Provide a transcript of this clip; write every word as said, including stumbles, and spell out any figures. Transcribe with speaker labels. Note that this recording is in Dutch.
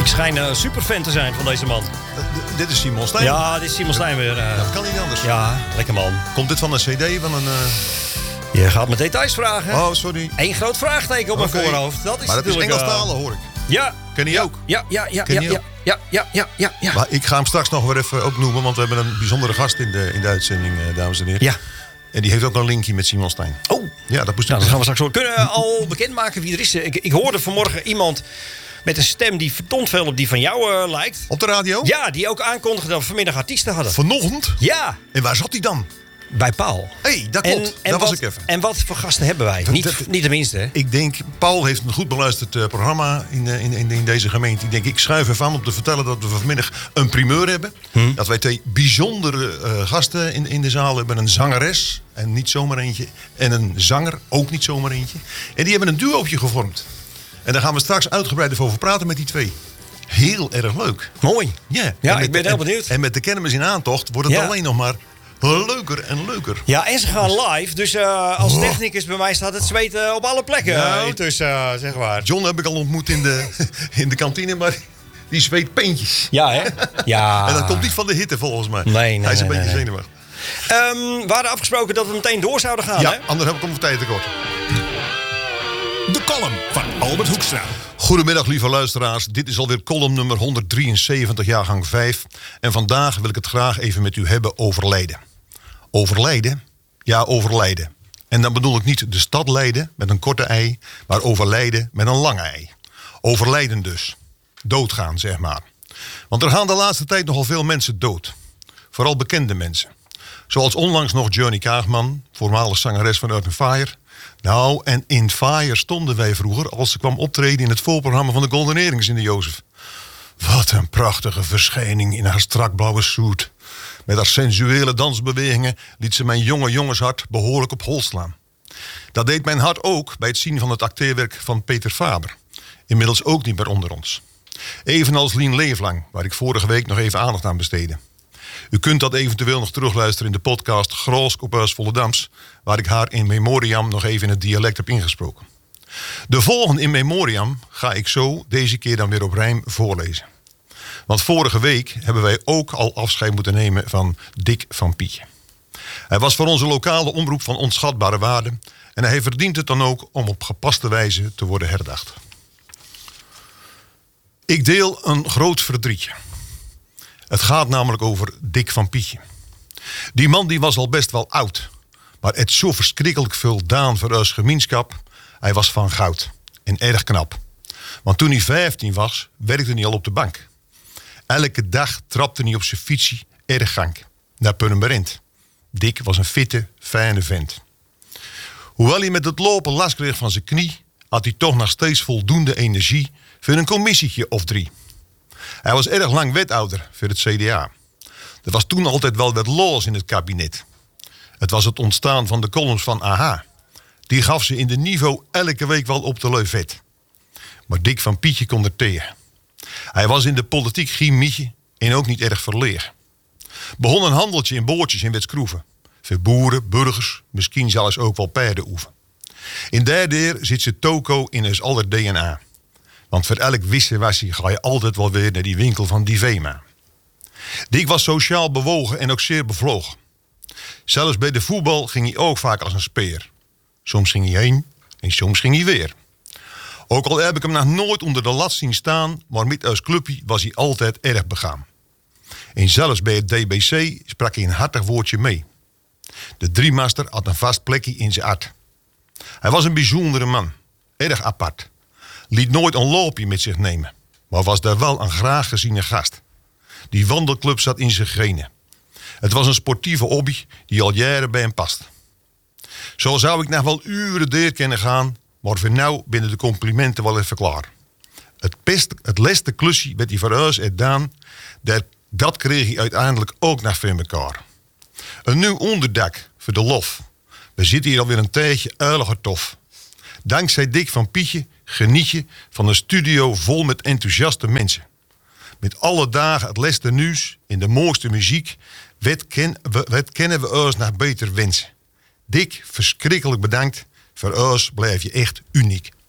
Speaker 1: Ik schijn een uh, superfan te zijn van deze man.
Speaker 2: Uh, dit is Simon Stein?
Speaker 1: Ja, dit is Simon Stein weer. Uh...
Speaker 2: Dat kan niet anders.
Speaker 1: Ja, lekker man.
Speaker 2: Komt dit van een cd, van een... Uh...
Speaker 1: Je gaat me details vragen.
Speaker 2: Oh, sorry.
Speaker 1: Eén groot vraagteken op okay. mijn voorhoofd. Dat is
Speaker 2: maar dat is Engelstalen,
Speaker 1: uh...
Speaker 2: hoor ik.
Speaker 1: Ja.
Speaker 2: Ken je
Speaker 1: ja.
Speaker 2: ook?
Speaker 1: Ja, ja, ja,
Speaker 2: Ken
Speaker 1: ja,
Speaker 2: je
Speaker 1: ja,
Speaker 2: ook?
Speaker 1: ja, ja, ja, ja, ja.
Speaker 2: Maar ik ga hem straks nog weer even opnoemen, want we hebben een bijzondere gast in de, in de uitzending, uh, dames en heren.
Speaker 1: Ja.
Speaker 2: En die heeft ook een linkje met Simon Stein.
Speaker 1: Oh.
Speaker 2: Ja, dat moest
Speaker 1: nou, dan gaan we straks horen. Kunnen we al bekendmaken wie er is? Ik, ik hoorde vanmorgen iemand met een stem die verdomd veel op die van jou uh, lijkt.
Speaker 2: Op de radio?
Speaker 1: Ja, die ook aankondigde dat we vanmiddag artiesten hadden.
Speaker 2: Vanochtend?
Speaker 1: Ja.
Speaker 2: En waar zat hij dan?
Speaker 1: Bij Paul.
Speaker 2: Hé, hey, dat klopt.
Speaker 1: En, en
Speaker 2: dat
Speaker 1: wat,
Speaker 2: was ik even.
Speaker 1: En wat voor gasten hebben wij? Niet,
Speaker 2: dat,
Speaker 1: niet de minste, hè?
Speaker 2: Ik denk, Paul heeft een goed beluisterd uh, programma in, uh, in, in, in deze gemeente. Ik denk, ik schuif ervan om te vertellen dat we vanmiddag een primeur hebben. Hm? Dat wij twee bijzondere uh, gasten in, in de zaal hebben. Een zangeres, en niet zomaar eentje. En een zanger, ook niet zomaar eentje. En die hebben een duootje gevormd. En daar gaan we straks uitgebreid over praten met die twee. Heel erg leuk.
Speaker 1: Mooi.
Speaker 2: Yeah.
Speaker 1: Ja,
Speaker 2: met,
Speaker 1: ik ben heel
Speaker 2: en,
Speaker 1: benieuwd.
Speaker 2: En met de kermis in aantocht wordt het
Speaker 1: ja.
Speaker 2: alleen nog maar leuker en leuker.
Speaker 1: Ja, en ze gaan live. Dus uh, als technicus bij mij staat het zweet uh, op alle plekken.
Speaker 2: Nou,
Speaker 1: intussen, uh, zeg maar.
Speaker 2: John heb ik al ontmoet in de, in de kantine, maar die zweet peentjes.
Speaker 1: Ja, hè? Ja.
Speaker 2: En dat komt niet van de hitte, volgens mij.
Speaker 1: Nee, nee,
Speaker 2: Hij is een
Speaker 1: nee,
Speaker 2: beetje
Speaker 1: nee.
Speaker 2: zenuwachtig.
Speaker 1: Um, we hadden afgesproken dat we meteen door zouden gaan,
Speaker 2: ja,
Speaker 1: hè?
Speaker 2: anders heb ik om tijd tekort.
Speaker 3: De column van Albert Hoekstra.
Speaker 2: Goedemiddag, lieve luisteraars. Dit is alweer column nummer honderddrieënzeventig, jaargang vijf. En vandaag wil ik het graag even met u hebben over Leiden. Over Leiden? Ja, over Leiden. En dan bedoel ik niet de stad Leiden met een korte ei, maar over Leiden met een lange ei. Over Leiden dus. Doodgaan, zeg maar. Want er gaan de laatste tijd nogal veel mensen dood. Vooral bekende mensen. Zoals onlangs nog Johnny Kaagman, voormalig zangeres van Earth and Fire. Nou, en in Fire stonden wij vroeger als ze kwam optreden in het voorprogramma van de Golden Earrings in de Jozef. Wat een prachtige verschijning in haar strakblauwe suit. Met haar sensuele dansbewegingen liet ze mijn jonge jongenshart behoorlijk op hol slaan. Dat deed mijn hart ook bij het zien van het acteerwerk van Peter Faber. Inmiddels ook niet meer onder ons. Evenals Lien Leeflang, waar ik vorige week nog even aandacht aan besteedde. U kunt dat eventueel nog terugluisteren in de podcast Groos op Huis Volendams, waar ik haar in memoriam nog even in het dialect heb ingesproken. De volgende in memoriam ga ik zo deze keer dan weer op rijm voorlezen. Want vorige week hebben wij ook al afscheid moeten nemen van Dick van Pietje. Hij was voor onze lokale omroep van onschatbare waarde en hij verdient het dan ook om op gepaste wijze te worden herdacht. Ik deel een groot verdrietje. Het gaat namelijk over Dick van Pietje. Die man die was al best wel oud, maar het zo verschrikkelijk veel daan voor ons gemeenschap. Hij was van goud en erg knap. Want toen hij vijftien was, werkte hij al op de bank. Elke dag trapte hij op zijn fietsie erg gang naar Purmerend. Dick was een fitte, fijne vent. Hoewel hij met het lopen last kreeg van zijn knie, had hij toch nog steeds voldoende energie voor een commissietje of drie. Hij was erg lang wethouder voor het C D A. Er was toen altijd wel wat los in het kabinet. Het was het ontstaan van de columns van A H. Die gaf ze in de niveau elke week wel op de leuvet. Maar Dick van Pietje kon er tegen. Hij was in de politiek geen mietje en ook niet erg verlegen. Begon een handeltje in boordjes in Wetskroeven. Voor boeren, burgers, misschien zelfs ook wel paardenoeven. In derde zit ze toko in ons aller D N A. Want voor elk wissewassie ga je altijd wel weer naar die winkel van Divema. Dick was sociaal bewogen en ook zeer bevlogen. Zelfs bij de voetbal ging hij ook vaak als een speer. Soms ging hij heen en soms ging hij weer. Ook al heb ik hem nog nooit onder de lat zien staan, maar met als clubje was hij altijd erg begaan. En zelfs bij het D B C sprak hij een hartig woordje mee. De driemaster had een vast plekje in zijn hart. Hij was een bijzondere man, erg apart. Liet nooit een loopje met zich nemen, maar was daar wel een graag geziene gast. Die wandelclub zat in zijn genen. Het was een sportieve hobby die al jaren bij hem past. Zo zou ik nog wel uren deur kunnen gaan, maar voor nou binnen de complimenten wel even klaar. Het, best, het leste klusje met die verhuis gedaan, dat, dat kreeg hij uiteindelijk ook nog voor elkaar. Een nieuw onderdak voor de lof. We zitten hier alweer een tijdje uiliger tof. Dankzij Dick van Pietje geniet je van een studio vol met enthousiaste mensen. Met alle dagen het leste nieuws in de mooiste muziek. Wat, ken, wat kennen we ons nog beter wensen. Dick, verschrikkelijk bedankt. Voor ons blijf je echt uniek.